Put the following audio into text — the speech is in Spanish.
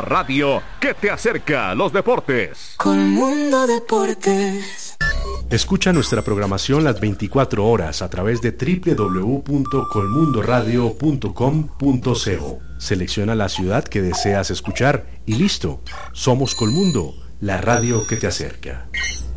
radio que te acerca a los deportes. Colmundo Deportes. Escucha nuestra programación las 24 horas a través de www.colmundoradio.com.co. Selecciona la ciudad que deseas escuchar y listo. Somos Colmundo, la radio que te acerca.